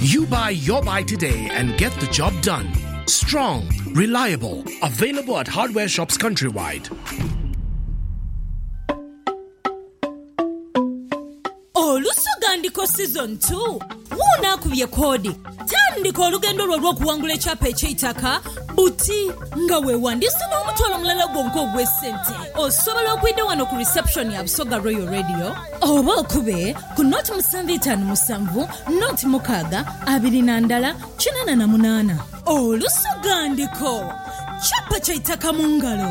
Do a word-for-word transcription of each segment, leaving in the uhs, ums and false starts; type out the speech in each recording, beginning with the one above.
You buy your buy today and get the job done. Strong, reliable, available at hardware shops countrywide. Olusugandiko season two. Wuna kubye kodi. Tandiko olugendo lwo lw'okuwangula ekyapa eky'eitaka buti nga weewandise n'omutwalo omulala gwonka ogw'essente. Osobola okuyita wano ku reception ya Busoga Royal Radio oba okube ku noti musanvu etaano musanvu noti mukaaga abiri na ndala kinaana na munaana. Olusugandiko kyapa ky'eitaka mu ngalo.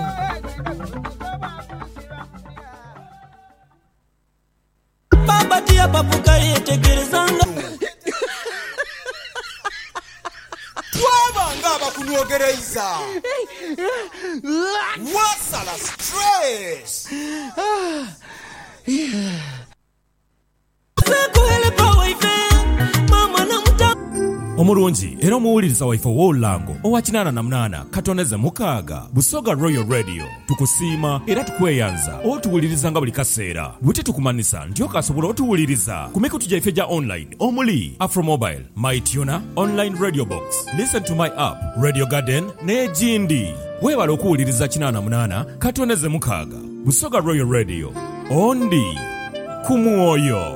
Babati ya papuka yetegerezanga Twaba ngaba kunogereza Wasala stress Sekuhelepa wife Mama na muta Omurungi era omuwuliriza waife w'olulango owa kinaana na munaana katoneze mukaaga Busoga Royal Radio tukusiima era tukweyanza otuwuliriza nga buli kaseera bwe tukumanisa nti okasobola otuwuliriza ku mikutu gyaffe gya online omuli Afromobile, MyTuner, Online Radio Box, Listen to My App, Radio Garden n'egindi. Weebala okuwuliriza kinaana na munaana katoneze mukaaga Busoga Royal Radio ondi ku mwoyo.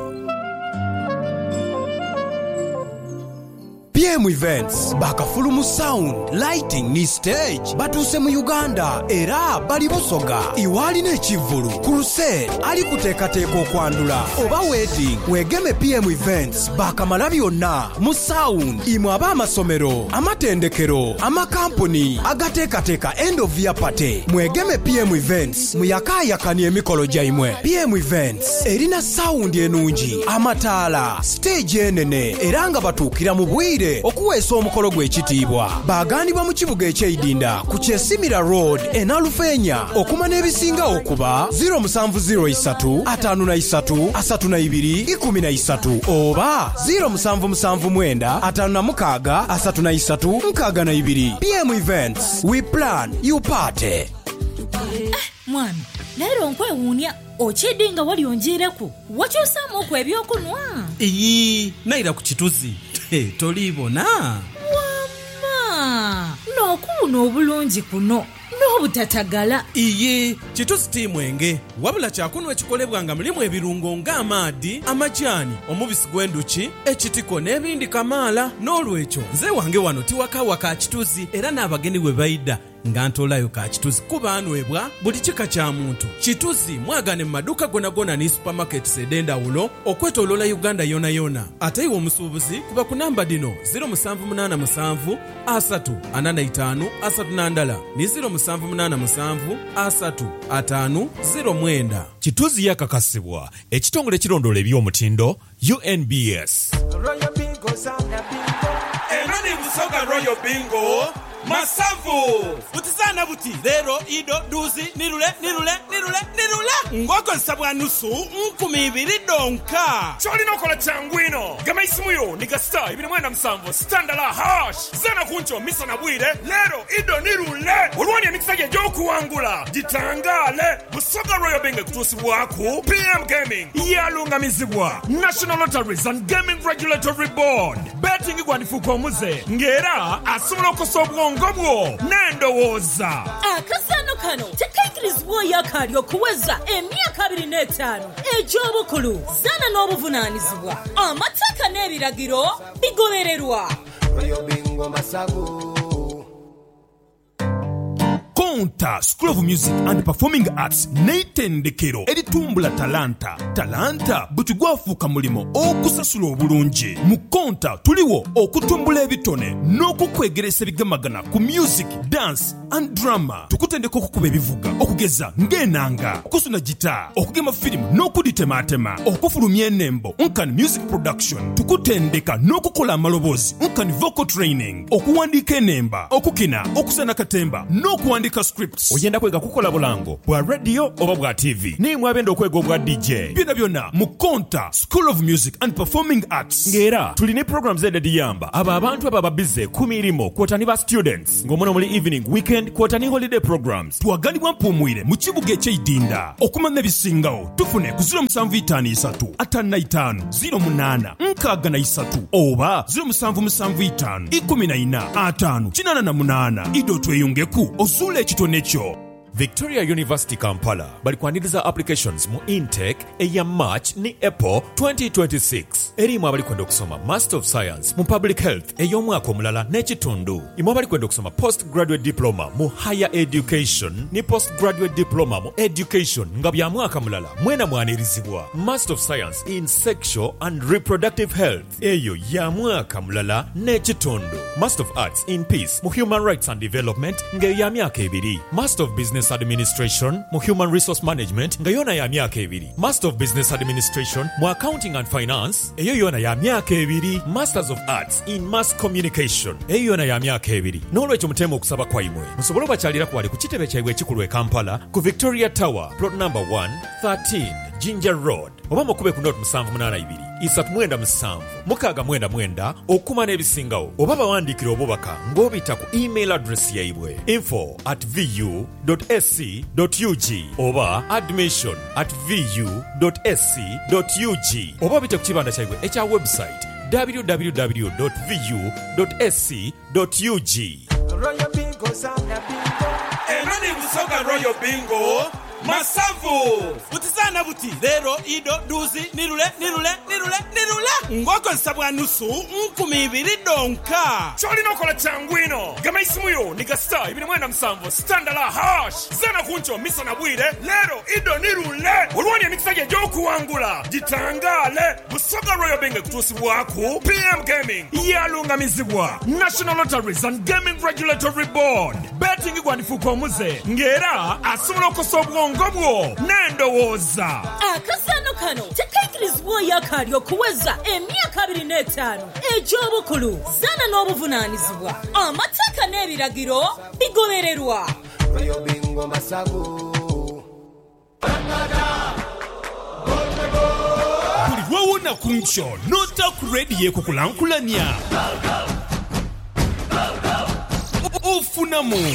P M Events, bakafulumu sound, lighting ni stage, batuse mu Uganda, era bali Busoga, iwali n'ekivulu, crusade, ali kuteekateeka okwandula, oba wedding, wegeme P M Events, bakamala byonna, mu sound, imwe ab'amasomero, amatendekero, amakampuni, agateekateeka end of year party, mwegeme P M Events, muyakaayakani emikolo gyaimwe. P M Events, erina sound enungi, amataala, stage enene, era nga batuukira mu bwire okuweesa omukolo gw'ekitiibwa. Baagandibwa mu kibuga eky'Eidinda ku Kyesimira Road enalufeenya okuma n'ebisinga okuba zero seven zero three five three three two one three oba zero seven seven nine five six three three six two. P M Events, we plan, you party. Mwami, lero nkwewuunya okidinga wali onjereku wakyosaamu okwo ebyokunwa. Eyi, naira ku kituzi. Hey, tolibona? Wama, n'okuwuna obulungi kuno n'obutatagala. Iye, kituzi timwenge wabula kyakunwa ekikolebwa nga mulimu ebirungo ng'amaadi, amajani, omubisi gw'enduki, ekitiko n'ebindi kamaala. N'olwekyo nze wange wano tiwakawa ka kituzi era n'abagenyi bwe bayida nga ntolayo ka kituzi kuba anwebwa buli kika kya muntu. Kituzi mwagane mu maduuka gona gona ne supermarkets ed'endawulo okwetooloola Uganda yona yona. Ate iwe omusuubuzi kuba ku namba dino zero seven eight seven asatu anana itaano asatu nandala ne zero seven eight seven asatu ataano zero mwenda. Kituzi yakakasibwa ekitongole kirondoola eby'omutindo U N B S. Royal Bingo Sana Bingo Enani Busoga Royal Bingo Masavu Butizana buti Zero, Ido, Duzi, Nirule, Nirule, Nirule, Nirule Ngoko nsabwa nusu nkumi ibiri donka Choli nokola changwino Gama isimuyo Nika star Ibini mwenda msambo Standala hash Zana kuncho Misa na bwire Lero, Ido, Nirule Uruwani ya mitisage joku wangula Jitangale Busoga Royal Bingo kutusi waku P M Gaming Yalunga mizibwa National Lotteries and Gaming Regulatory Board Betting igwandifuko omuze Ngera Asumula kosobwa ngobwo n'endowooza. Akasano kano tekaikirizibwa yakali okuweza emyaka abiri n'etaano egy'obukulu zana n'obuvunaanyizibwa. Amateeka n'ebiragiro bigobererwa. Royal Bingo Masago Konta School of Music and Performing Arts n'eitendekero eritumbula talanta. Talanta butugwafuuka mulimo okusasula obulungi. Mu Konta tuliwo okutumbula ebitone n'okukwegeresa ebigamagana ku music, dance and drama. Tukutendeka okukuba ebivuga okugeza ng'enanga, okusuna gita, okugema firimu n'okuditematema, okufulumya ennembo nkani music production. Tukutendeka n'okukola amaloboozi nkani vocal training, okuwandiika ennemba, okukina, okusana katemba n'okuwandika scripts oyenda kwega kukola bulango bwa radio oba bwa tv nimwe abenda okwega obwa dj byonna byonna mu konta school of music and performing arts ng'era tulina programs edda diyamba abo abantu abo ababize ku mirimu kwota ni ba students ng'omuno muli evening weekend kwota ni holiday programs twaganibwa mpumwire mu kibuga eky'eidinda okumanya ebisingawo tufune ku ziro musanvu itaano isatu ataano itaano ziro munaana nkaaga na isatu oba ziro musanvu musanvu itaano ikumi na ina ataano kinaana na munaana ido tweyungeku osuula ekitone kyo. Victoria University Kampala bali kwaniriza applications mu intake eya March ni April twenty twenty-six. Erimu abali kwenda okusoma Master of Science mu Public Health ey'omwaka omulala n'ekitundu. Imu abali kwenda okusoma Postgraduate Diploma mu Higher Education ni Postgraduate Diploma mu Education nga bya mwaka mulala mwena mwanirizibwa. Master of Science in Sexual and Reproductive Health eyo ya mwaka mulala n'ekitundu. Master of Arts in Peace mu Human Rights and Development nga ya myaka ebiri. Master of Business Administration mu Human Resource Management nga yona ya myaka ebiri. Master of Business Administration mu Accounting and Finance eyo yona ya myaka ebiri. Masters of Arts in Mass Communication eyo yona ya myaka ebiri. N'olwekyo mutema okusaba kwaimwe musobole bakyalira kwali ku kitebe kyaibwe ekikulu e Kampala ku Victoria Tower plot number one thirteen Ginger Road oba mukube ku note musanvu munaana ibiri isatu mwenda musanvu mukaaga mwenda mwenda okuma n'ebisingawo oba bawandiikira obubaka ng'obita ku email address yaibwe info at vu dot s c dot u g oba admission at vu dot s c dot u g oba bite ku kibanda kyaibwe ekya website w w w dot vu dot s c dot u g. Royal Bingo Sana Bingo. eno ni Busoga Royal Bingo masavu butizana buti lero ido duzi nirule nirule nirule nirule ngokozesa bwa nusu nkumi ibiri donka kyolina okola kyangwino gama isimuyo ni gasita ibiri mwenda musanvu standala hash zana kuncho misa na bwire lero ido nirule olwani emikisa gye gy'okuwangula gitangale Busoga Royal Bingo kutuusibwaku P M Gaming yalungamizibwa National Lotteries and Gaming Regulatory Board betting igwandifuka omuze ngera asobola okukosa obwongo ngobwo n'endowooza akasano kano tekaikirizibwa yakali okuweza emyaka abiri n'etaano egy'obukulu zana n'obuvunaanyizibwa amateeka n'ebiragiro bigobererwa. Royal Bingo Masago. buli lwowona ku nkyo n'otakuredi yekukulankulanya ofunamu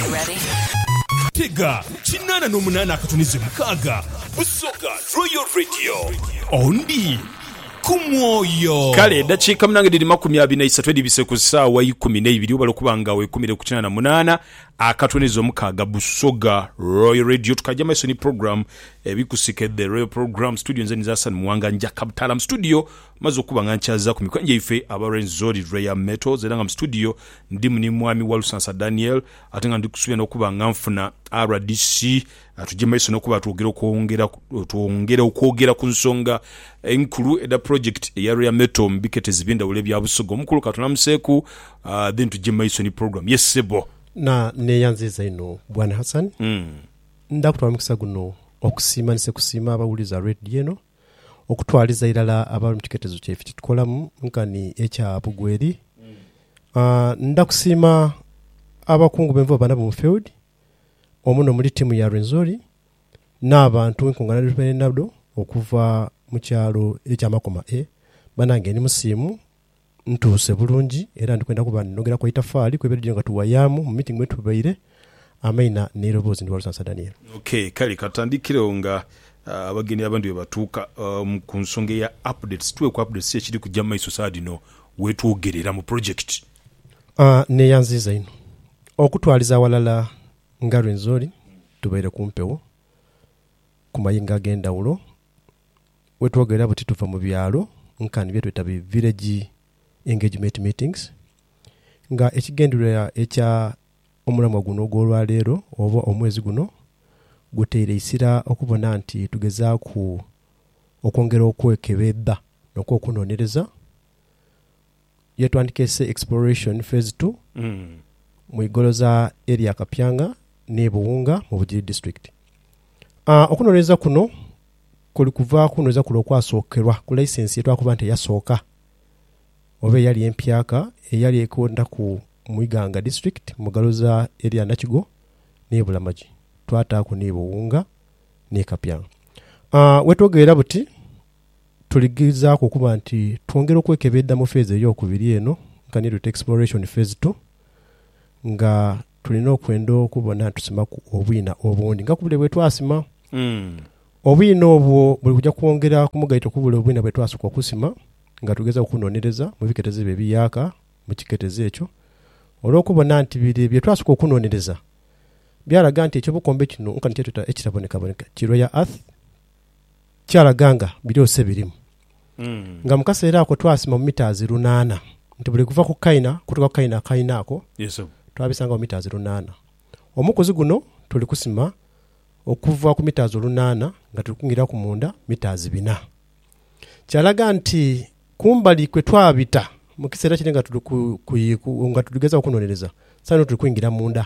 tega kinaana n'omunaana akatunize mukaaga Busoga Royal Radio ondi ku mwoyo. Kale eddakiika munange diri makumi abiri na isatu edibise ku ssaawa ikumi n'ebiri obala okuba nga weekumire ku kinaana na munaana akatunize omukaaga Busoga Royal Radio tukajja maaso ni program ebikusikedde Royal Program studio nze nizasani muwanga nja Kabutalam studio maze okuba nga nkyaza ku mikwanje ife abarenzori Rare Metals era nga mu studio ndi muni mwami wa Lusansa Daniel ate nga ndi kusubira n'okuba nga nfuna R D C atujje maaso n'okuba twogera okwongera twongera okwogera ku nsonga enkulu eda project eya Rare Metal mbikete zibinda ule bya Busoga omukulu katuna museku uh, then tujje maaso ni program yes sebo na neyanziza ino Bwana Hassan mm. ndakutwala mukisa guno okusiima nise kusiima abawuliza radio eno okutwaliza irala abali mu kitegezo kyeffe tukolamu nkani ekya Bugweri mm. uh, ndakusiima abakungu b'envuba bana mu field omuno muri timu ya Renzori n'abantu nkungana nabdo okuva mu kyalo ekya Makoma e banange ni musimu ntuuse bulungi era ndikwenda kuba nogera kwa itafaali kwebedde nga tuwayamu mu meeting mwetu baire amaina ne robozi ndi Lusansa Daniel. Okay kali katandikire nga abageni uh, abandi bebatuuka um, ku nsonga ya updates tuwe ku updates ekiri kujja maiso sadino wetwogerera mu project uh, ne yanziza ino okutwaliza walala nga Renzori tubaire kumpewo ku mayinga ag'endawulo wetwogerera buti tuva mu byalo nkani byetu etabi village engagement meetings nga ekigenderera ekya omulamwa guno ogw'olwaleero oba omwezi guno guteere isira okubona nti tugezaaku okwongera okwekebedda n'okwokunoonyereza yetwandikese exploration phase two mm. mu igolo za area Kapyanga ne Buwunga mu Bugiri district. Uh, okunoonyereza kuno kuli kuva kunoonyereza kulo kwasookerwa ku license yetwakuba nti yasooka oba eyali empyaka eyali ekonda ku Mwiganga district mugalo za area Nakigo nebula maji twataako nebuwunga nekapyanga. Uh, wetwogerera buti tuligizaako okuba nti twongera okwekebedda mu phase ey'okubiri eno nga needed exploration phase two nga tulina okwenda okubona tusima ku obwina obundi nga kubule bwe twasima. Mm. Obwina obwo buli kujja kwongera kumugaita kubule obwina bwe twasukwa kusima nga tugeza okunonereza mu biketeze bye biyaka mu kiketeze ekyo olw'okubona nti biri bye twasukwa okunonereza byalaga nti ekyobukombe kino nka nkyetweta ekitaboneka boneka kiro ya earth kyalaganga byose birimu. Mm. Nga mu kaseera ako twasima mu meters lunaana nti buli kuva ku kaina kutuka ku kaina kaina ako yes twabisanga mu meters lunaana. Omukozi guno tuli kusima okuva ku meters lunaana nga tukungira ku munda meters bina. Kyalaga nti kumbali kwe twabita mu kiseera kiri nga tuli ku nga tugeza okunonereza sano tuli kuingira munda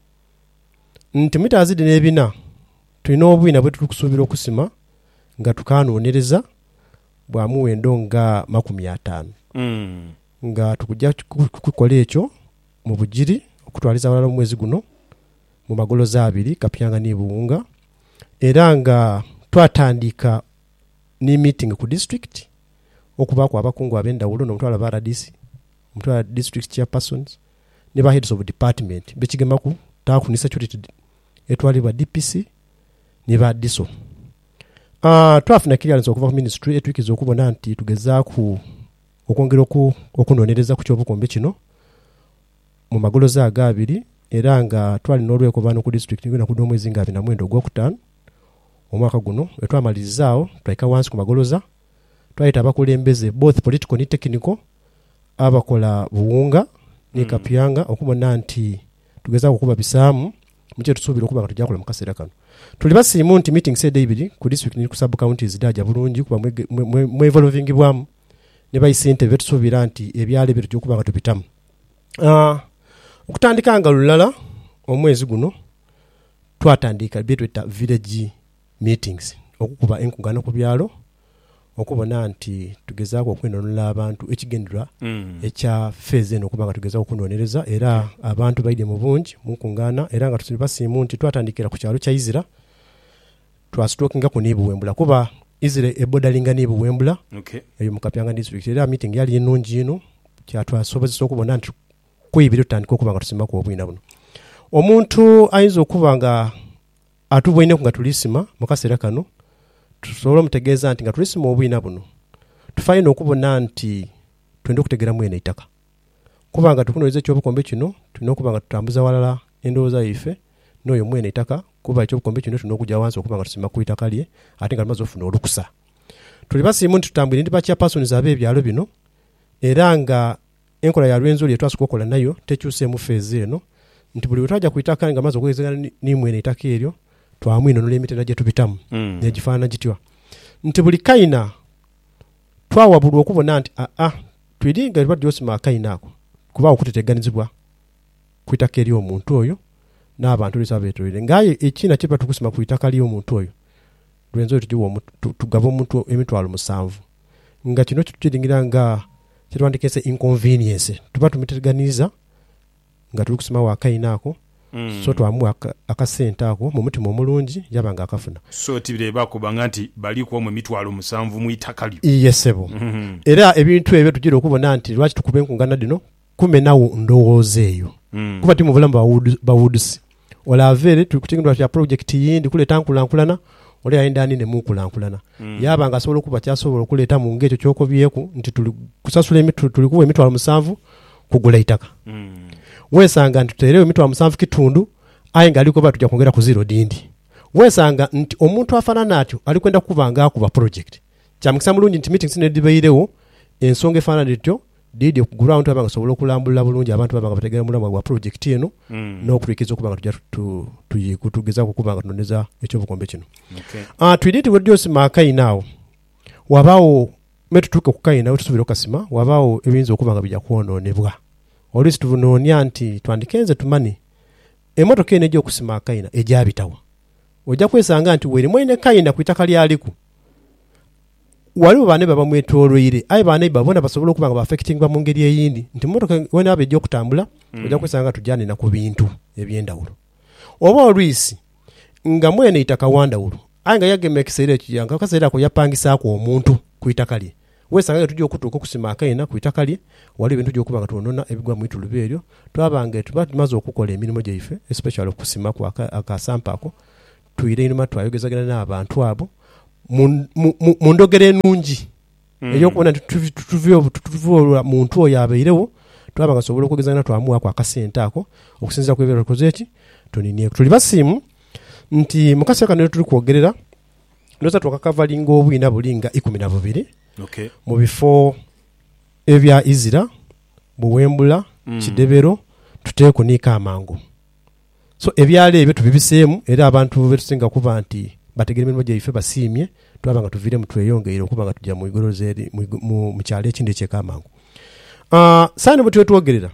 nti meters dine bina tulina obwina bwe tuli kusuubira okusima nga tukanonereza bwa muwendo nga makumi ataano. Mm. Nga tukujja kukola ekyo mu bujiri okutwaliza walala omwezi guno mu magolozi abiri kapyanga nebuwunga era nga twatandika ni meeting ku district okubaako abakungu ab'endawulo n'omutwala ba R D C omutwala district chairpersons ne ba heads of department bekigemaku taakunisa security etwalibwa D P C ne ba D S O. Uh, twafuna clearance okuva ku ministry etwikiza okubona nti tugezaaku okwongera okunonereza ku kyobukombe kino mu magolozi aga abiri era nga twali n'olweko bano ku district ngina ku omwezi nga abiri na mwenda ogwokutaano omwaka guno etwamalirizzaawo twaika wansi ku magoloza twayita abakulembeze both political ne technical abakola buwunga ne kapyanga okubona nti tugezaako okuba bisaamu mu kye tusuubira okuba nga tujja kukola mu kaseera kano. Tuli basiimu nti meeting sede ibiri ku district ne ku sub counties daja bulungi kuba mwe evolving bwamu ne bayisente betusuubira nti ebyale bye tujja okuba nga tupitamu. Uh, okutandika nga lulala omwezi guno twatandika bye tweta village meetings okukuba enkungano ku byalo okubona nti tugezaako okwenonola abantu ekigendera Mm. ekya phase eno okuba nga tugezaako okunonereza era abantu baide mu bungi mu nkungana era nga tuli basiimu nti twatandikira ku kyalo kya Izira twasitokinga ku nebuwembula kuba Izira ebodalinga nebuwembula Okay. eyo mu Kapyanga district era meeting yali ennungi ino kyatwasobozesa okubona nti kwibiri tutandika okuba nga tusima ku obwina buno. Omuntu ayinza okuba nga atubwine ku nga tulisima mu kaseera kano tusobola omutegeeza nti nga tulisima obwina buno tufaina okubona nti twenda okutegera mwene itaka kuba nga tukunoereza ekyobukombe kino tulina okuba nga tutambuza walala endowooza yaife n'oyo mwene itaka kuba ekyobukombe kino tulina okujja wansi okuba nga tusima ku itaka lye ate nga tumaze ofuna olukusa. Tuli basiimu nti tutambulire ndi ba chairpersons ab'ebyalo bino era nga enkola ya lwenzo lye twasooka okukola nayo tekyuseemu phase eno nti buli wetwajja ku itaka nga maze okuwezegana ni mwene itaka eryo twamwinonola emitendera gye tubitamu Mm. negifaanana gityo nti buli kaina twawabulwa okubona nti aa twiringa liba lyosima akaina ako kuba okuteteganizibwa ku itaka ery'omuntu oyo n'abantu lisa beetolere ngaye ekina kiba tukusima ku itaka ly'omuntu oyo lwenzo tugiwa tugaba omuntu emitwalo musanvu nga kino kitukiringira nga kitwandikese inconvenience tuba tumiteganiza nga tuli kusima wa kaina ako. Mm. So twamu akasente ako mu mutima omulungi yabanga akafuna so tibire bakubanga nti bali ku omwe mitwalo musanvu mu itaka lyo. Yesebo. Mm-hmm. Era ebintu ebyo tugira okubona nti lwaki tukube enkungana dino kumenawo ndowooza eyo. Mm. Kuba timu bulamu bawudusi olavere tulikutingirwa kya project yindi kuleta nkulankulana ole ayindani ne mukulankulana. Mm. Yabanga asobola okuba kyasobola okuleta mu ngecho kyokobyeku nti tuli kusasula emitwalo tuli kuwa emitwalo musanvu kugula itaka. Mm. Wesanga nti tuterewe emitwalo musanvu kitundu aye nga aliko batujja kwongera ku zero dindi. Wesanga nti omuntu afanana atyo alikwenda kubanga akuba project kyamukisa mulungi nti meetings ne dibairewo ensonga efaanana etyo didi okugula abantu abanga sobola okulambulira bulungi abantu abanga bategera mulamu gwa project eno. Mm. N'okulikiza okubanga tujja tuyikutugeza okubanga tunoneza ekyobukombe kino. Okay. Ah, twiditi weddiosima akainaawo wabaawo metutuuke ku kaina wetusubira okasima wabaawo ebiyinza okuba nga bijja kwonoonebwa olwisi tubunoonya nti twandikenze tumani emmotoka eno ejja okusima akaina egyabitawa ojja kwesanga nti weri mwene kaina ku itaka lyaliku waliwo baane babamwetoolwire aye baane babona basobola okuba nga baafekitingwa mu ngeri eyindi nti emmotoka wena aba ejja okutambula. Mm. Ojja kwesanga tujjanina ku bintu ebyendawulo oba olwisi nga mwene itaka wandawulo aye nga yagema ekiseera ekiyanga akaseera ako yapangisaako omuntu ku itaka lye wesanga tujja okutuuka okusima akaina ku itaka lye wali ebintu gy'okuba nga twonona ebigwa mu ituluba eryo twabanga tuba tumaze okukola emirimu gyaife especially okusima ku akasampa ako tuyire einuma twayogezagana n'abantu abo mu ndogera ennungi ey'okubona nti tuva muntu oyo abairewo twabanga sobola okwogezagana twamuwaako akasente ako okusinziira ku ebyalo tukoze eki tuninieku tuli basiimu nti mu kaseera kano tuli kwogerera ndoza twakakavalinga obwina bulinga ikumi na bubiri okay. mu bifo ebya Izira Buwembula mm. Kidebero tuteekuniika amangu so ebyalo ebyo tubibiseemu era abantu betusinga kuba nti bategera emirimu gyaife basiimye twabanga tuviiremu tweyongeire okuba nga tujja mu igoloza eri mu kyalo ekindi ekyeka amangu uh, saani bwe twetwogerera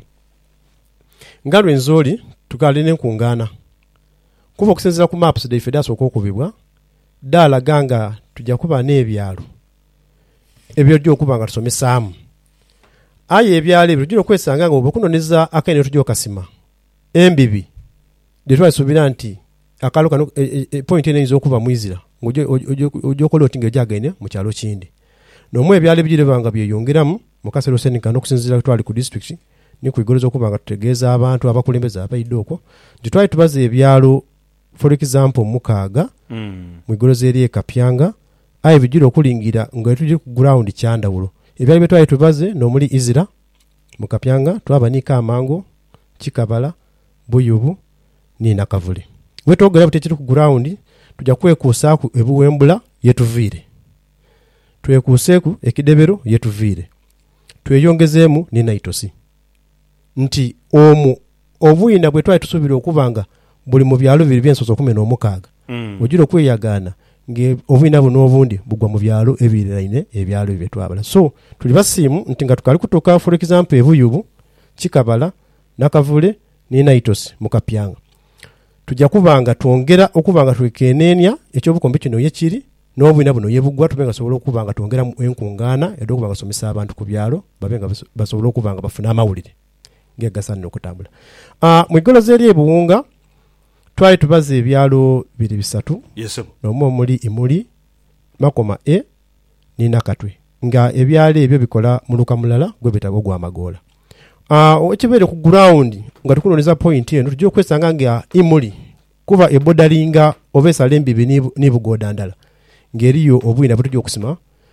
nga lwenzoli tukalina enkungaana kuba okusinziira ku maps daife dasooka okubibwa daalaga nga tujja kuba n'ebyalo ebyo jjo okuba nga tusomesaamu aye ebyalo ebyo tujja okwesanga nga oba okunoneza akaine tujja okasima embibi gye twasuubira nti akalo kano e, e, point eno eyinza okuba mu Izira ng'ojja okola oti ng'egyagaine mu kyalo kindi n'omu ebyalo ebigire banga byeyongeramu mu kaseera osenikana okusinziira twali ku district ni ku igoloza okuba nga tutegeeza abantu abakulembeze abaidde okwo nti twali tubaza ebyalo for example mukaaga mm. mu igoloza eri ekapyanga aye bijira okulingira nga tujje ku ground kyandawulo ebyali bye twali tubaze n'omuli Izira mu kapyanga twabanika amango Kikabala Buyubu ni Nakavule wetogera butekiri ku ground tujja kwekuusaaku ebuwembula yetuviire twekuuseeku ekidebero yetuviire tweyongezeemu ni Naitosi nti omu obwina bwe twali tusuubira okubanga buli mu byalo bibiri byensoso kumi n'omukaaga mm. ojira okweyagaana ng'obwina buno obundi bugwa mu byalo ebiriraine ebyalo ebyo twabala so tuli basiimu nti nga tukali kutuuka for example ebuyubu Kikabala Nakavule ni Naitosi mu kapyanga tujja kubanga twongera okubanga twekenenya ekyobukombe kino yekiri n'obwina buno yebugwa tubenga sobola okubanga twongera enkungaana edokubanga somesa abantu ku byalo babenga basobola okubanga bafuna amawulire ng'egasaanira okutambula uh, mu igoloza eri ebuwunga twali tubaza ebyalo biri bisatu yes, n'omu omuli Imuli Makoma e ni Nakatwe nga ebyalo ebyo bikola mu luka mulala gwe betabo gwa Magoola uh, ekibeere ku ground nga tukunoniza point eno tujja okwesanga nga Imuli kuba ebodalinga obesala embibi ni Bugodandala ng'eriyo obwina bwe tujja okusima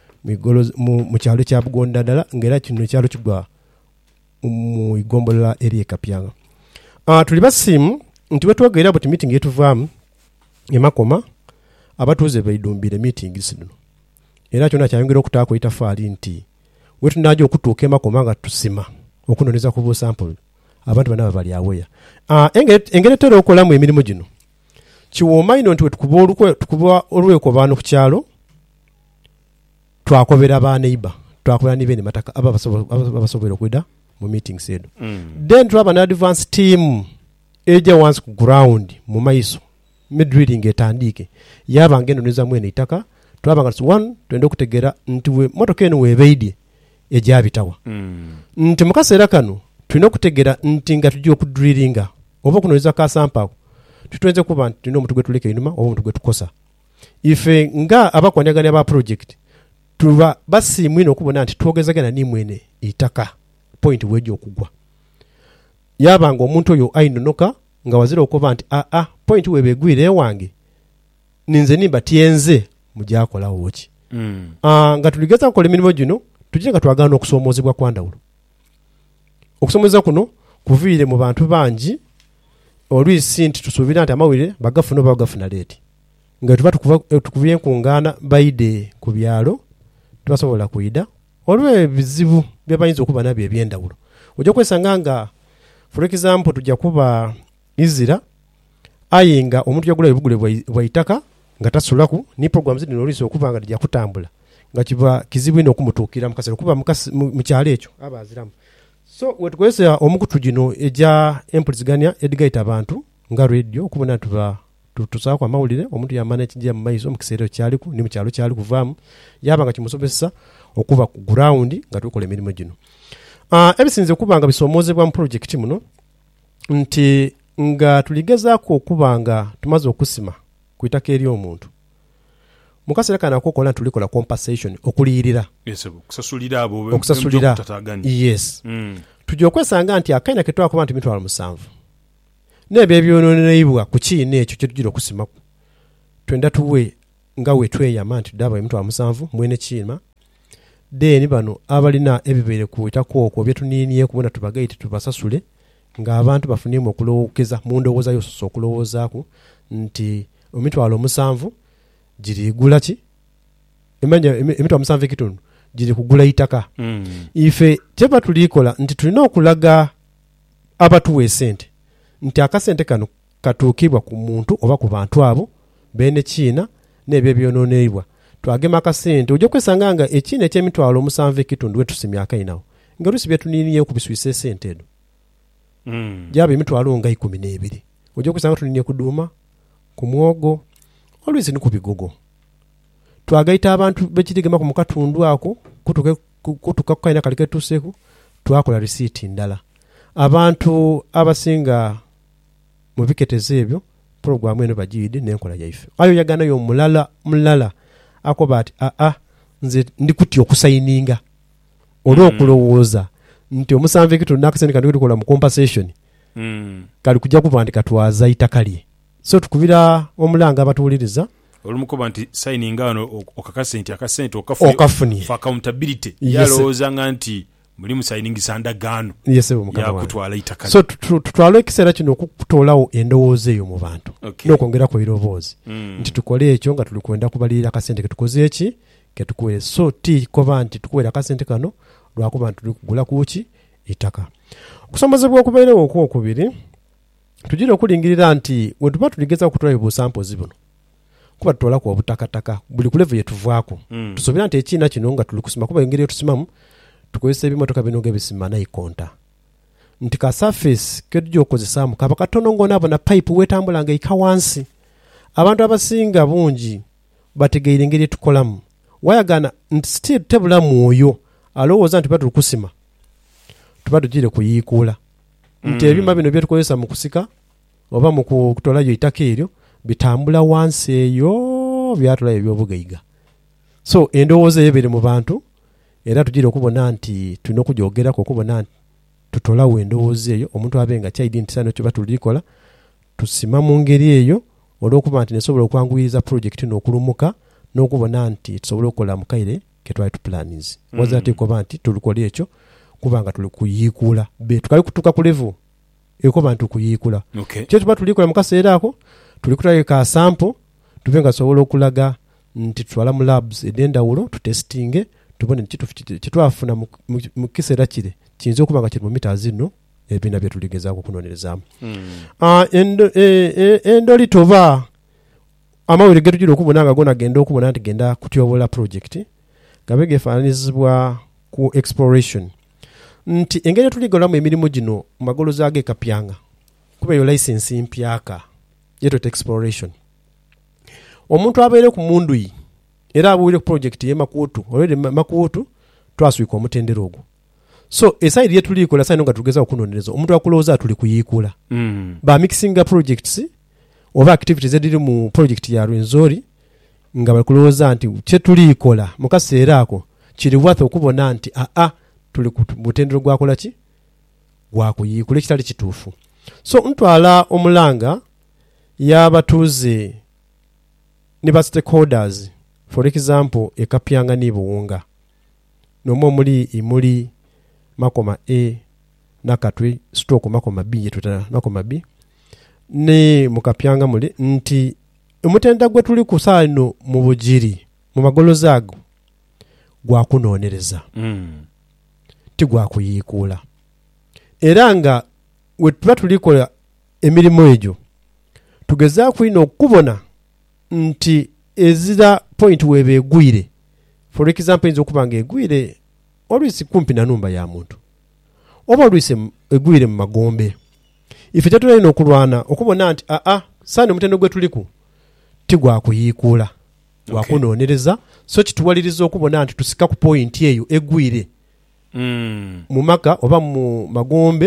mu kyalo kya Bugodandala ng'era kino ekyalo kigwa mu igombola eri ekapyanga uh, tuli basiimu nti wetwogerera buti meeting yetuvaamu emakoma abatuuze baidumbire meeting sino era kyona kyayongera okutaako itafaali nti wetunajja okutuuka emakoma nga tusima okunoneza ku busample abantu banaba bali aweya uh, engeri etera okolamu emirimu gino kiwooma ino nti wetukuba olweko baano ku kyalo twakobera baneiba twakobera nibene mataka aba basobola okwida mu meetings edo mm. then twaba na advance team eja once ku ground mu maiso mid reading etandike yaba ngendo neza mwene itaka twaba nga one twende okutegera nti we motoka eno webeidye eja bitawa mm. nti mukaseera kano tulina okutegera nti nga tujja okudrillinga oba kunoweza kasampa tutuenze kuba nti tulina omuntu gwe tuleka einuma oba omuntu gwe tukosa ife nga abakwanaganya ba project tuba basiimu ino okubona nti twogezagana ni mwene itaka point wejo okugwa yabanga omuntu oyo ainonoka nga wazira okuba nti a a point webegwire wange ninze nimba tienze mujakola woki mm. uh, nga tuligeza kola emirimu gino tujje nga twagana okusoomozebwa kwandawulo okusomeza kuno kuviire mu bantu bangi olwisi nti tusuubira nti amawulire bagafuna oba bagafuna leeti nga tuba tukubye enkungaana baide ku byalo tubasobola kuyida olw'ebizibu byebayinza okuba nabyo ebyendawulo ojja kwesanga nga for example tujja kuba Izira aye nga omuntu yagula ebugule bwa itaka nga tasulaku ni program zino olwisi okuba nga tujja kutambula nga kiba kizibu ino okumutuukira mukasera okuba mu kyalo ekyo aba aziramu so wetukozesa omukutu gino eja empuliziganya edigaita abantu nga radio okubona tuba tusaako amawulire omuntu yamana ekijja mu maiso mu kiseera kyaliku ni mu kyalo kyali kuvaamu yaba nga kimusobesa okuba ku ground nga tukola emirimu gino uh, ebisinze okuba nga bisoomozebwa mu project muno nti nga tuligezaako okuba nga tumaze okusima ku itaka ery'omuntu mu kaseera kano akokola tulikola compensation okuliyirira yes okusasulira abo okusasulira yes mm. tujja okwesanga nti akaina ke twakuba nti mitwalo musanvu n'ebyo ebyonoonebwa ku kiina ekyo kye tugira okusima twenda tuwe nga we tweyama nti ddaba emitwalo musanvu mwene kiima deni bano abalina ebibeere ku itako okwo byetuniiniye kubona tubagaite tubasasule ng'abantu bafunimu okulowookeza mu ndowooza yososa okulowoozaaku nti emitwalo musanvu giri gula ki emanja emitwalo musanvu ekitundu giri kugula itaka mm. ife kyeba tulikola nti tulina okulaga abatuwa esente nti akasente kano katuukibwa ku muntu oba ku bantu abo bene kiina n'ebyo ebyonoonebwa twagema akasente ojja kwesanga nga ekiina eky'emitwalo omusanvu ekitundu we tusimya akainawo nga lusi byetuniiniye okubiswisa esente eno mm. gyaba emitwalo nga ikumi n'ebiri ojja kwesanga tuniiniye kuduuma ku mwogo olwisi ni ku bigogo twagaita abantu bekirigema ku mukatundu ako kutuke kutuka kukaina kali ketuseeku twakola risiiti ndala abantu abasinga mu biketeze ebyo programu eno bagiyidde n'enkola yaife ayo yaganayo mulala mulala akoba ati aa nze ndikuti okusayininga olw'okulowooza nti omusanvu ekitundu n'akasente kano tukola mu compensation mm. kali kujja kuba nti katwaza itaka lye so tukubira omulanga abatuwuliriza olumukoba nti signing ano okakase nti akasente okafuni for accountability yes. yalowooza nga nti muli mu signing sandagaano yes, yakutwala itaka so tutwala ekiseera kino okutoolawo endowooza eyo mu bantu okay. n'okwongerako ebirowoozi mm. nti tukole ekyo nga tuli kwenda kubalirira akasente ketukoze eki ketukuwere so ti koba nti tukuwera akasente kano lwakuba nti tuli kugula kuki itaka okusomozebwa okubeerewo okwokubiri tugira okulingirira nti we tuba tuligeza okutwala obusampozi buno kuba tutola ku obutakataka buli ku level yetuvaako mm. tusobera nti ekiina kino nga tuli kusima kuba engeri etusimamu tukozesa ebimotoka bino ng'ebisima nayikonta nti ka surface ketujja okukozesaamu kaba katono ng'onaabo na pipe weetambula nga ika wansi abantu abasinga bungi bategeire engeri etukolamu wayagana nti still tebula mwoyo alowooza nti tuba tuli kusima tuba tugire kuyiikuula nti ebima bino byetukozesa mu kusika oba mu kutolayo itaka eryo bitambula wansi eyo byatulayo ebyobugaiga so endowooza eyo biri mu bantu era tugire okubona nti tulina okujyogerako okubona nti tutolawo endowooza eyo omuntu abenga kyaidi nti sano kyoba tulikola tusima mu ngeri eyo olw'okuba nti nesobola okwanguyiriza projekiti n'okulumuka n'okubona nti tusobola okukola mukaire ketwali tuplanizi mm. waza tekoba nti tulikola ekyo kubanga tuli kuyiikuula be tukali kutuka ku level ekoba nti kuyiikula okay. kyo tuba tulikola mu kaseera ako tuli kutwala ka sample tube nga sobola okulaga nti tutwala mu labs ed'endawulo tutestinge tubone kitwafuna mu kiseera kire kiyinza okuba nga kiri mu mita zino ebibiina byetuligezaako okunoonyerezaamu mm. uh, endo, e, e, endoli toba amawere getugira okubona nga gona genda okubona nti genda kutyobola projekiti gabe gefaananyizibwa ku exploration nti engeri tuligolamu emirimu gino mu magolozi ag'ekapyanga kuba eyo license mpyaka yeto exploration omuntu abeere ku munduyi era abuwire ku project ye makuutu olwede makuutu twaswika omutendero ogwo so esaidi yetulikola saino nga tugeza okunonereza omuntu akulowooza tuli kuyiikula mm. ba mixing projects oba activities ediri mu project ya Rwenzori nga bakulowooza nti kye tulikola mu kaseera ako kiri worth okubona nti a a tuli ku mutendero gwakola ki gwa kuyiikula kitali kituufu so ntwala omulanga y'abatuuze ne ba stakeholders for example ekapyanga nibuwunga nomwo muli imuli makoma A nakatwe stroke makoma B yetutana makoma B ne mukapyanga muli nti omutenda gwe tuli kusaano mu bujiri mu magolozi ago gwa kunonereza mm. ti gwa kuyiikula era nga we tuba tulikola emirimu egyo tugezaako ino okubona nti ezira point webe egwire for example inzo kubanga egwire olwisi kumpi na numba ya muntu oba olwisi egwire mu magombe ife tetula ino okulwana okubona nti a a sane mutendo gwe tuliku tigwa kuyiikula gwa okay. kunonereza so kituwaliriza okubona nti tusika ku point eyo egwire mm. mu maka oba mu magombe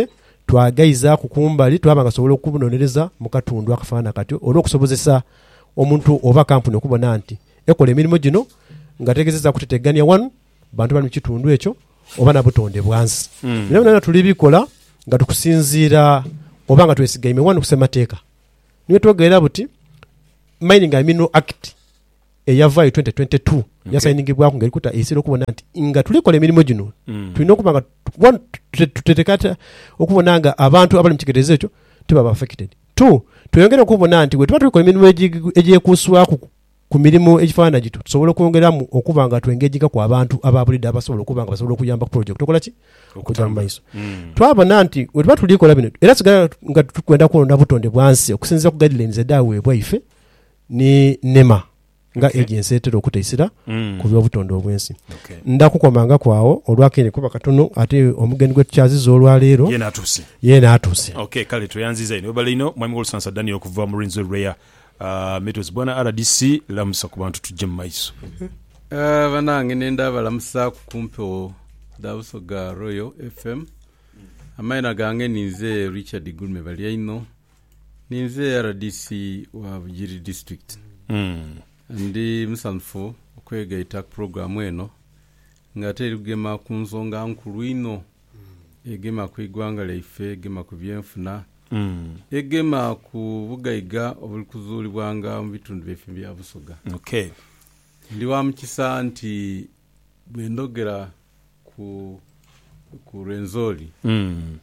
twagaiza kukumbali twabanga sobola okubunonereza mu katundu akafaana katyo olw'okusobozesa omuntu oba kampuni okubona nti ekola emirimu gino nga tegezeza kutetegania wanu bantu bali mu kitundu ekyo oba na butonde bwansi mm. Nina nana tuli bikola nga tukusinziira oba nga twesigaime wanu kusemateeka niwe twogerera buti Mining and Mineral Act eyavayo twenty twenty-two okay. Yasayiningibwako ngeri kuta esira okubona nti nga tulikola emirimu gino mm. tulina okuba nga one tutetekata okubona nga abantu abali mu kitegeerezo ekyo tebaba affected. Two, tuyongera okubona nti bwe tuba tulikola emirimu egyekuuswaku ku mirimu egifaana gitu tusobola okwongeramu okuba nga twengejinga ku abantu ababulidde abasobola okuba nga basobola okuyamba ku project okola ki okujja mu maiso mm. twabona nti bwe tuba tulikola bino era sigala nga tukwenda kulonda butonde bwansi okusinziira ku guidelines edaweebwa ife ni nema nga okay. Agency etera okuteesera mm. ku byobutonde obwensi okay. Ndakukomanga kwawo olwakene kuba katono ate omugeni gwe tukyaziza olwaleero ye n'atuuse ye n'atuuse okay kale tuyanziza ino balino mwami Olsansa Daniel okuva mu Rinzo Rare uh, Metals bwana R D C lamusa ku bantu tujje mu maiso uh, banange nenda balamusa ku kumpe Dabusoga Royal F M amaina gange ninze Richard Gulme bali ino ninze R D C wa Bugiri district mm. Ndi musanfu okwega itak program eno ngate rugema kunzonga nkulu ino mm. Egema ku igwanga leife egema ku byenfuna mm. Egema ku bugaiga obulukuzuli bwanga mu bitundu byefe bya Busoga okay. Ndi wa mukisa nti bwendogera ku ku Renzoli mm.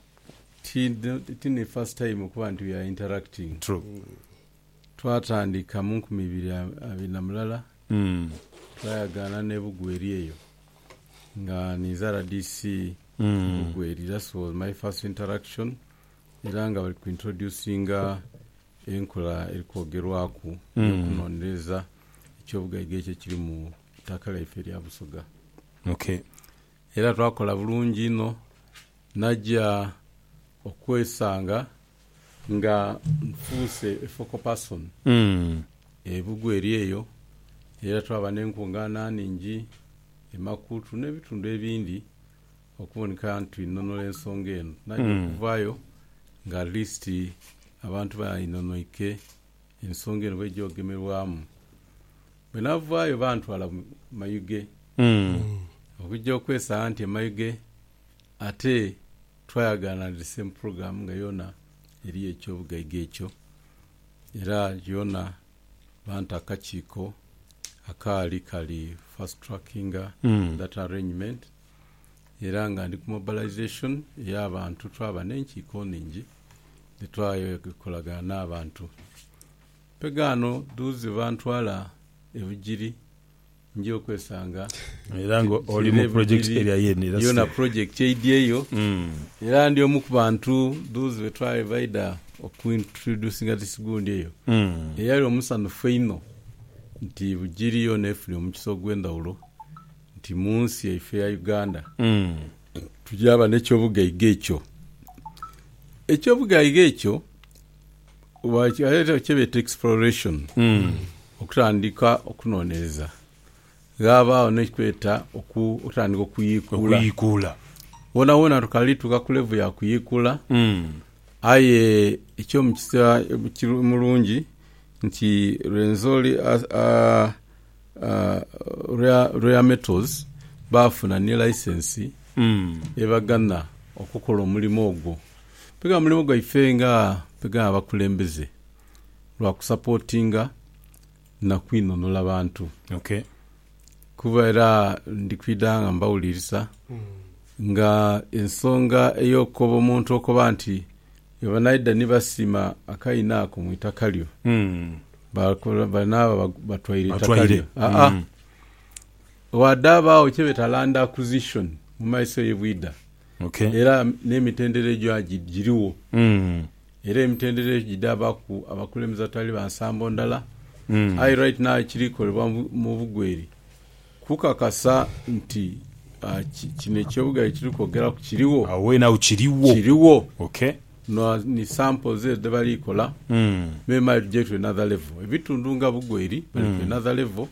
Tini first time okuba nti we are interacting true twatandika mu nkumi ibiri abiri na mulala mm. twayagana ne Bugweri eyo nga niza R D C mm. Bugweri. That was my first interaction era nga bali ku introducinga enkola erikogerwaku mm. okunonereza ekyobugaiga ekyo kiri mu ttaka lyaffe erya Busoga okay. Era twakola bulungi ino najja okwesanga nga nfuse a focal person mm. e Bugweri eyo era twaba n'enkungana ningi emakutu n'ebitundu ebindi okuboneka nti inono l'ensonga eno najja mm. okuvaayo nga list abantu bayinonoike ensonga eno bwegyogemerwamu bwe navaayo bantwala Mayuge mm. okujja okwesanga nti Mayuge ate twayagana the same program nga yona eri ekyobugaiga ekyo era yona banta akakiiko akaali kali fast tracking mm. that arrangement era nga ndi ku mobilization y'abantu twaba n'enkiiko ningi netwayokolagana n'abantu pegano duzi bantwala ebugiri nje okwesanga era ngo oli mu project area yene yona project eyo mm. era ndi omu ku bantu duzi betwaye vaida okuintroducinga tisigundi eyo mm. eyali omusandufu ino nti Bugiri yona efuli omukiso gw'endawulo nti munsi yaife ya Uganda mm. tujaba n'ekyobugaiga ekyo ekyobugaiga ekyo wakyebeta exploration mm. okutandika okunonereza gaba onekweta oku otandika okuyikula okuyikula wona wona tukali tukakulevu ya kuyikula mm. aye ekyo mukisa mulungi nti Renzoli uh, uh, uh, rare, rare metals bafuna ni license mm. ebagana okukola omulimu ogwo pega omulimu gwa ifenga pega abakulembeze lwa kusupportinga na kwinonola abantu okay. Kuba era ndikwidanga mbawulirisa mm. nga ensonga eyokoba omuntu okoba nti yabanaida nibasima akainaako mu itaka lyo mm. banaba batwaire itaka lyo aa mm. wadaba okyebeta land acquisition mu maiso y'ebwida okay. Era n'emitendere gyo agiriwo mm. Era emitendere gidaba ku abakulembeza tali bansambo ndala mm. I right now kirikolebwa mu Bugweri kukakasa nti uh, kino ekyobuga ekirikogera ku kiriwo awe na ukiriwo kiriwo okay. No ni samples ze balikola mm. me might get to another level ebitundu nga Bugweri bali ku another level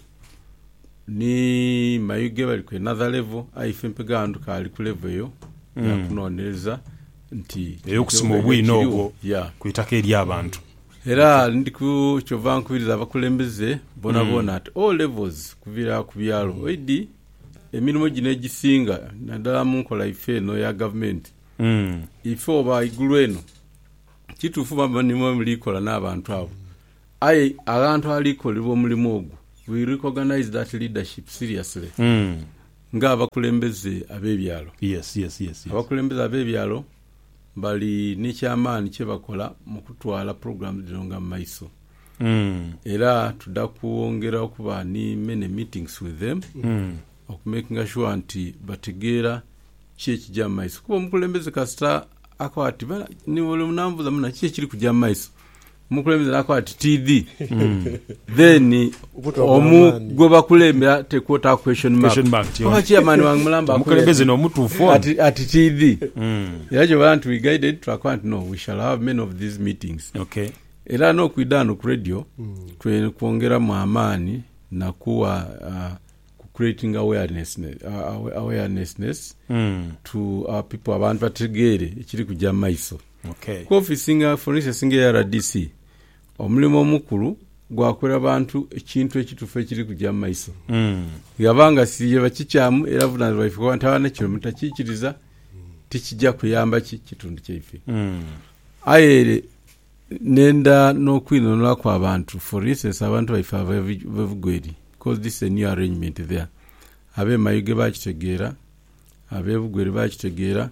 ni Mayuge bali ku another level aife mpega andu kali ku level yo mm. ya kunonereza nti eyokusima obwino obwo yeah. kwitaka eri abantu era ndiku kyova nkubiriza abakulembeze bona bona at all levels kuvira ku byalo oidi emirimu gino egisinga naddala mu nkola ife eno ya gavumenti mm. ife oba igulu eno kituufu bamanimu mulikola n'abantu abo aye abantu alikolebwa omulimu ogwo we recognize that leadership seriously mm. nga abakulembeze ab'ebyalo yes, yes, yes, yes. abakulembeze ab'ebyalo bali n'ekyamaanyi kye bakola mu kutwala program zino nga mu maiso mm. era tudda kuwongera okuba ni many meetings with them mm. okumakinga sure nti bategeera ki ekijja mu maiso kuba omukulembeze kasita akwati ni buli munambuza muna ki ekiri kujja mu maiso omukulembeze nakwati T D mm. then omu gwe bakulembera tekwota question mark oba chairman wange mulamba omukulembeze n'omutuufu ati ati T D mm. era gye bantu we guided twakwati no we shall have many of these meetings okay era no kuidano ku radio mm. twe kuongera mu amaani na kuwa uh, creating awareness uh, awareness mm. to our people abantu bategeere ekiri kujja maiso okay coffee singer for instance singa ya R D C omulimo omukulu gwakwera abantu ekintu ekitufu ekiri kujja maiso mm. yabanga siye bakikyamu era vunana baifuka ntawana kyo mutakikiriza tikijja kuyamba ki kitundu kyaife mm. ayere nenda n'okwinonera kwa abantu for instance abantu baife abavugweri because this is a new arrangement there abe mayuge bakitegeera abe bugweri bakitegeera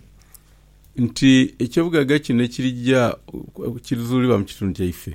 nti ekyobugaga kino kirijja kirizulibwa mu kitundu kyaife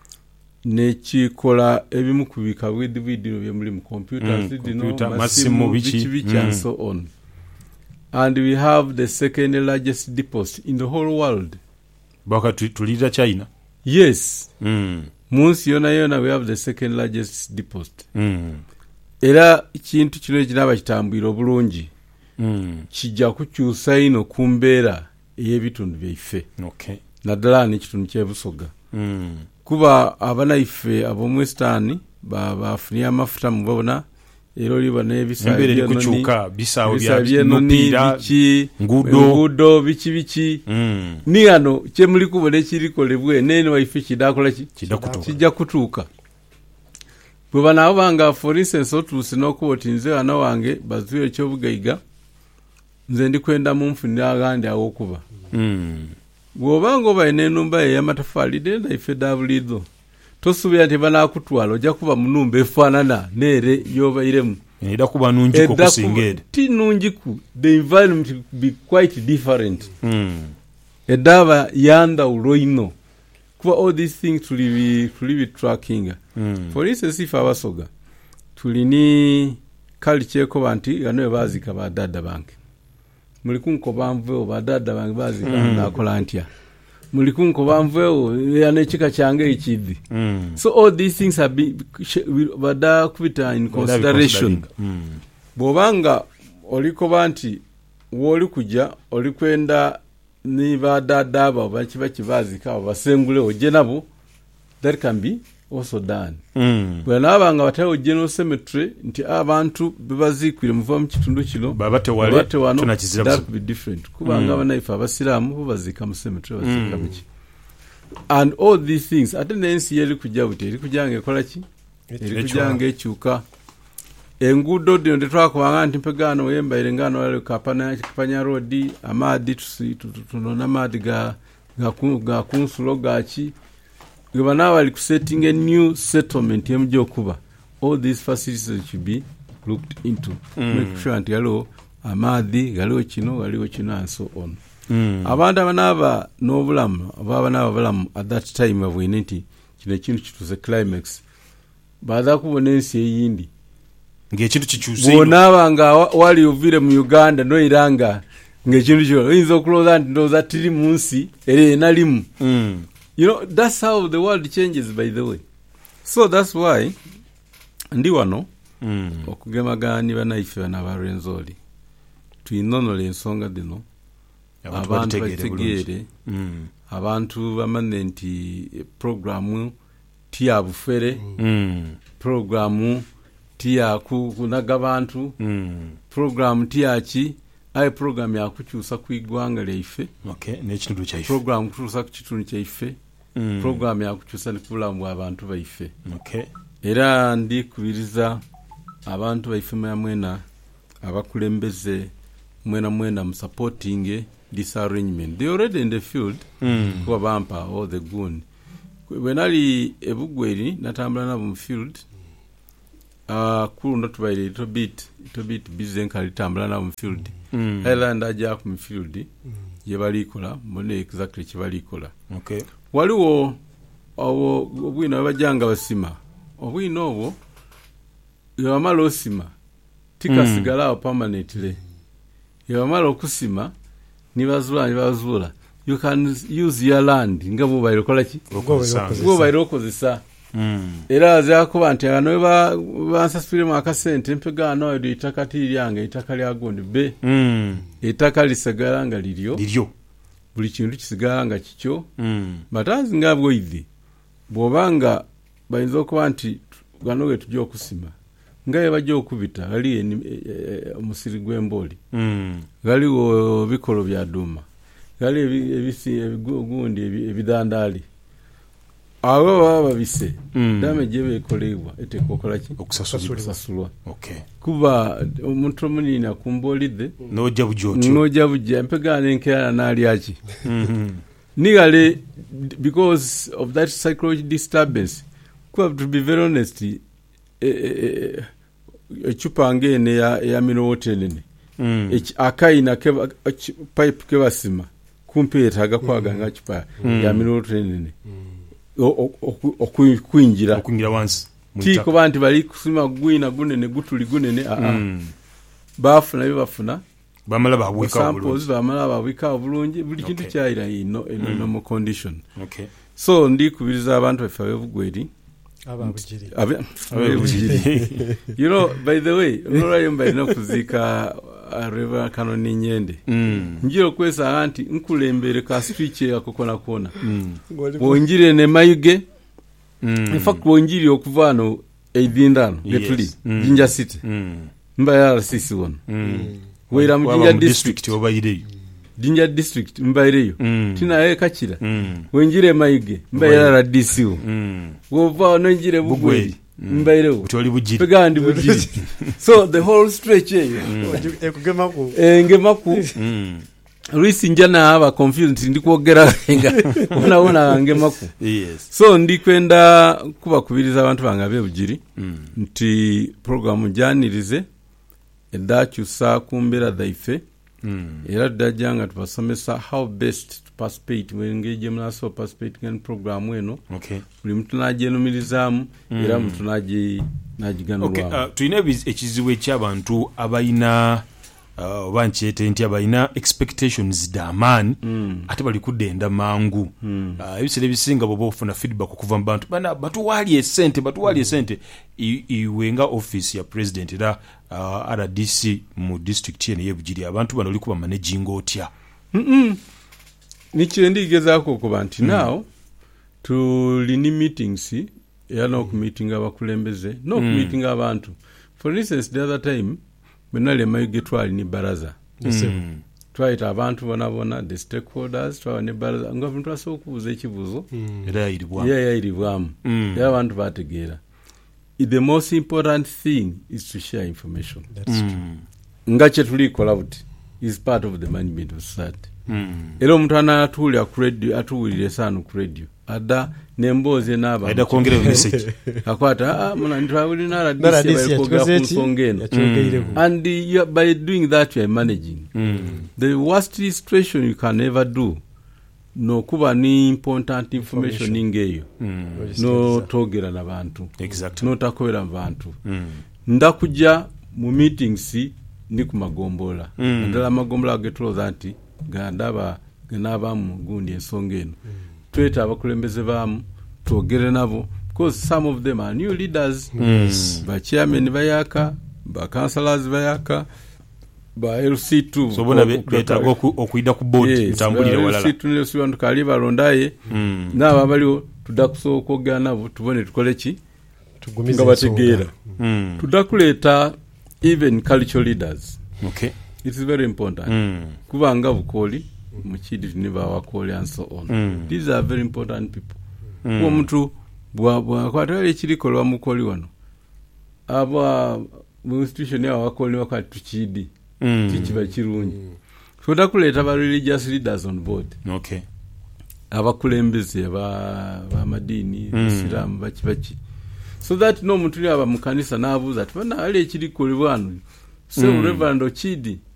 nekikola ebimu kubika bwedibidiro bye muri mu computers mm, dino computer, masimu bichi bichi and so on and we have the second largest deposit in the whole world baka tulira China yes mm. munsi yona yona we have the second largest deposit mm. era kintu kino kinaba kitambwira obulungi mm. kijja kukyusa ino kumbeera eyebitundu byaife okay naddala n'ekitundu ky'ebusoga mm. kuba abanaife ab'omwesitaani bafunye amafuta mu bona era oliba n'ebisaawo bisaawo bya nguudo biki biki mm. ni ano kyemuli kubona ekirikolebwe nene waife kidakola kijja kutuuka bwe banaabo banga for instance otuuse n'okuba oti nze wana wange bazuire ekyobugaiga nze ndi kwenda mu nfunira agandi aw'okuba mm. bw'obanga obaine enumba ey'amatafaali dde naife dabulizo tosuubira nti banaakutwala ojja kuba mu nnumba efaanana neere y'obairemu era kuba nungiku okusinga eri ti nungiku the environment will be quite different mm. edaba yandawulo ino kuba all these things tuli tuli bi tracking mm. for instance if abasoga tulini kali kyeko banti gano bazika badada banke muli kunko bamveo badada bange bazika mm. nakola ntya muli kunko bamveo yana chika change ekidi mm. so all these things have been bada kubita in consideration mm. bobanga oliko banti woli kuja oli kwenda ni badada aba bakiba kibazika basengule oje nabo that can be also done mm. bwana abanga batayo general cemetery nti abantu bebazikwire muva mu kitundu kino babate wale tunakizira that be different kubanga mm. abanaifa abasiramu bo bazika mu cemetery bazika mm. biki and all these things attendance yeli kujja buti eri kujange kola ki eri kujange ekyuka engudo dino tetwakubanga nti mpegano yembaire ngano wale kapana kapanya road amadi tunona amadi ga ga kunsulo gachi gabana bali kusetting a new settlement yemjo kuba all these facilities should be looked into mm. make sure nti yalo amadi galiwo kino galiwo kino and so on mm. abantu abanaba n'obulamu ababa naba balamu at that time of nti kino kintu kituze climax baada kubona ensi eyindi ng'ekintu kikyuze bonabanga wali uvire mu Uganda no iranga ng'ekintu kyo inzo okuloza nti ndoza tiri munsi ere nalimu mm. you know that's how the world changes by the way so that's why ndi wano mm. okugemagani banaife na barenzoli twinonole ensonga dino abantu bategeere mm. abantu bamanye nti programu tiyabufere mm. programu tia kunaga bantu mm. program tiachi aye program ya kukyusa ku igwanga lyaife okay n'ekitundu kyaife program kutuusa ku kitundu kyaife mm. program ya kukyusa ne kubulamu abantu baife okay era ndikubiriza abantu baife mwena abakulembeze mwena mwena mu supporting this arrangement. They already in the field mm. kuba bampa all the good. When ali ebugweri natambula nabo mu field uh, kulunda tubaire little bit little bit busy nkali tambula nabo mu field mm. era ndaja ku mu field mm. ye balikola mbone exactly kibalikola okay waliwo obo obwino bajanga basima obwino obo yamalo osima tikasigala mm. permanently yamalo okusima nibazula nibazula you can use your land ngabo bayikola ki ngo bayirokozesa mm. era zakuba nti ano ba bansasire mu akasente mpega no itakati lyange itakali agondi be mm. itakali lisagala nga liryo liryo buli kintu kisigala nga kikyo mm. batazi ngabwo ivi bobanga bayinza okuba nti ganoge tujja okusima ngaye bajja okubita gali omusiri e, e, gw'emboli mm. galiwo bikolo bya duma gali ebisi ebigundi ebidandali abo baba bise mm. dame jebe ekolebwa etekokola ki okusasulwa okay kuba omuntu munini akumbolide noja bujoti noja bujja mpega nenkera nali achi mhm nigale because of that psychological disturbance kuba to be very honest echupa ngene ya ya minowote nene mm. akaina keba pipe kebasima kumpeta gakwaga nga chupa mm. ya minowote nene okuingira okuingira once tiko bantu bali kusima gwina gunene gutuli gunene a a mm. bafuna bibafuna bamala babwika obulungi bamala babwika obulungi buli kintu okay. kyaira ino eno mm. no condition okay so ndi kubiriza abantu efa bevugweri ababujiri ababujiri you know by the way nora yomba ino kuzika areva kanoni nyende mm. njiro kwesa anti nkulembere ka switch yakokona kona mm. wonjire ne mayuge mm. in fact wonjiri okuvano eidindano getuli yes. mm. Jinja City mm. mbaya sisi won mm. wera mu Jinja district obayire Jinja district mbayireyo mm. tina e kachira mm. wonjire mayuge mbaya ra D C O mm. wova no njire bugweri mm. mbayireyo utoli bujiri pegandi bujiri so the whole stretch here ekugemaku engemaku mm. Luisi njana aba confused ndikuogera nga ona ona ngemaku yes so ndikwenda kuba kubiriza abantu bangabe bujiri mm. nti program janirize edachusa kumbera daife mm. era dajanga tubasomesa how best to participate when engage mnaso participate in program eno okay buli mtu naje numirizamu mm. era mtu naje najigano okay uh, tuine ekiziwe ky'abantu abayina uh, banchete nti abayina expectations da man mm. ate bali kudenda mangu mm. uh, ebisere bisinga bobo ofuna feedback okuva mu bantu bana batu wali esente batu wali esente iwenga office ya president era uh, R D C mu district yene yebujiri abantu bano likuba managing otya mhm nichi ndigezako ko bantu mm. now to lini meetings ya no ku meeting abakulembeze no ku mm. meeting abantu for instance the other time benale mayigetwali ni baraza mm. twaita abantu bona bona the stakeholders twa ne baraza ngabantu asokubuza ekibuzo mm. era iribwa yeah yeah iribwa mm. ya abantu bategera the most important thing is to share information that's mm. true ngache tulikola buti is part of the management of society mm. ero mtu anatuli ku radio atuwulire sana ku radio ada nemboze naba aida kuongera message akwata ah muna ntwabuli na R D C balikoga kunsongena and you, by doing that you are managing mm. the worst situation you can ever do no kuba ni important information ingeyo mm. no togera nabantu exactly no takobera abantu mm. ndakuja mu meetings ni ku magombola mm. ndala magombola getulo zanti gandaba ganaba mu gundi ensongeno mm. tweta abakulembeze bamu togere nabo because some of them are new leaders mm. ba chairman bayaka ba councillors bayaka ba L C two so bona beta okuida ku board ntambulire walala L C two ne sibantu kali balondaye mm. naba bali tudakusoko gana nabo tubone tukole ki tugumize bategera mm. tudakuleta even cultural leaders okay It's very important. Mm. Kubanga bukoli muchidi niba wakoli and so on. Mm. These are very important people. Mm. Kwa mtu bwa bwa kwatale chirikolwa mukoli wano. Aba mu institution ya wakoli wakatuchidi. Mm. Kichiba kirungi. Mm. So takuleta ba religious leaders on board. Okay. Abakulembeze ba ba madini, Mm. Islam bachi bachi. So that no mutuli aba mukanisa nabuza ati bana ale chirikolwa wano. So mm. Reverend Ochidi